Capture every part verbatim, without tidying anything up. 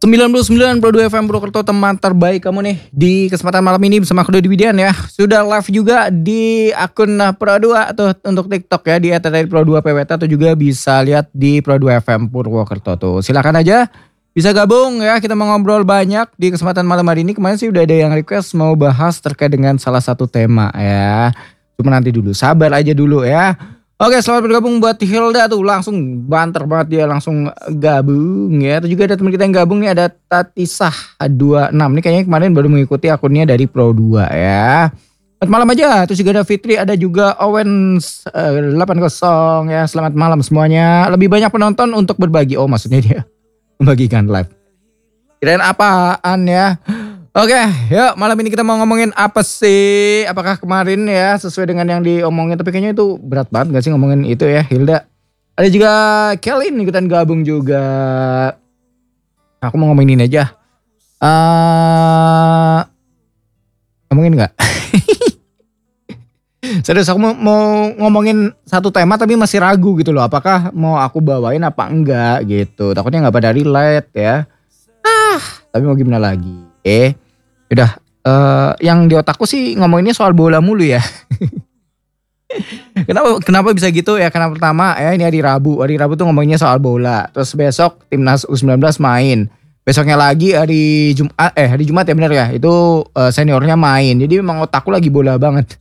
sembilan puluh sembilan koma dua F M Purwokerto, teman terbaik kamu nih di kesempatan malam ini bersama aku Dodi Widian ya. Sudah live juga di akun Pro dua atau untuk TikTok ya di et pro dua p w t, atau juga bisa lihat di Pro dua F M Purwokerto tuh. Silakan aja bisa gabung ya, kita mau ngobrol banyak di kesempatan malam hari ini. Kemarin sih udah ada yang request mau bahas terkait dengan salah satu tema ya. Cuma nanti dulu, sabar aja dulu ya. Oke, selamat bergabung buat Hilda tuh, langsung banter banget dia langsung gabung ya. Terus juga ada teman kita yang gabung nih, ada Tatisah dua puluh enam nih, kayaknya kemarin baru mengikuti akunnya dari Pro dua ya. Selamat malam aja. Terus juga ada Fitri, ada juga Owen uh, delapan puluh ya. Selamat malam semuanya. Lebih banyak penonton untuk berbagi. Oh, maksudnya dia membagikan live. Kirain apaan ya? Oke, yuk malam ini kita mau ngomongin apa sih? Apakah kemarin ya sesuai dengan yang diomongin? Tapi kayaknya itu berat banget gak sih ngomongin itu ya, Hilda? Ada juga Kelin ikutan gabung juga. Aku mau ngomongin ini aja. Uh, ngomongin gak? Serius, aku mau, mau ngomongin satu tema tapi masih ragu gitu loh. Apakah mau aku bawain apa enggak gitu. Takutnya gak pada relate ya. Ah, tapi mau gimana lagi? Eh, udah uh, yang di otakku sih ngomonginnya soal bola mulu ya. Kenapa kenapa bisa gitu ya? Karena pertama ya ini hari Rabu. Hari Rabu tuh ngomonginnya soal bola. Terus besok Timnas U sembilan belas main. Besoknya lagi hari Jumat eh hari Jumat ya benar ya. Itu uh, seniornya main. Jadi memang otakku lagi bola banget.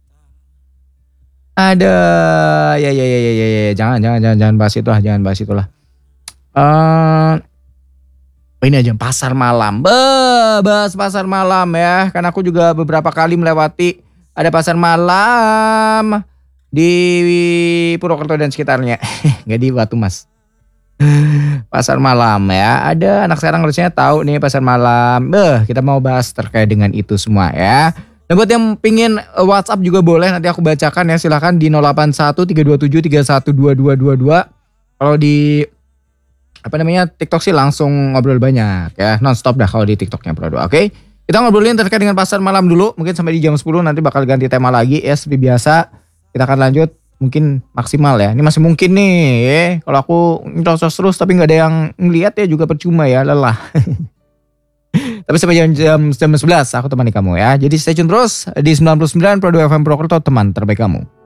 Ada ya ya ya ya ya, ya. Jangan jangan jangan jangan bahas itu lah, jangan bahas itulah. Eh uh, Ini aja pasar malam, Be, bahas pasar malam ya. Karena aku juga beberapa kali melewati ada pasar malam di Purwokerto dan sekitarnya. Gak di Batu Mas. Pasar malam ya. Ada anak sekarang harusnya tahu nih pasar malam. Be, kita mau bahas terkait dengan itu semua ya. Dan buat yang pingin WhatsApp juga boleh, nanti aku bacakan ya. Silahkan di nol delapan satu tiga dua tujuh tiga satu dua dua dua dua. Kalau di apa namanya TikTok sih langsung ngobrol banyak ya, nonstop dah kalau di TikToknya Pro dua. Oke, kita ngobrolin terkait dengan pasar malam dulu, mungkin sampai di jam sepuluh, nanti bakal ganti tema lagi ya seperti biasa. Kita akan lanjut mungkin maksimal ya, ini masih mungkin nih ya. Kalau aku terus terus tapi nggak ada yang ngeliat ya juga percuma ya, lelah. Tapi sampai jam, jam, jam sebelas aku temani kamu ya, jadi stay tune terus di sembilan puluh sembilan Pro dua F M Purwokerto, teman terbaik kamu.